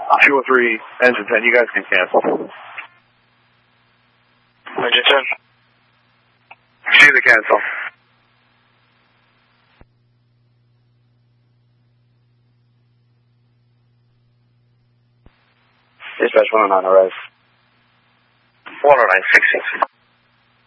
203, engine 10, you guys can cancel. Engine 10. See the cancel. Dispatch 109, arrive. 109, 66.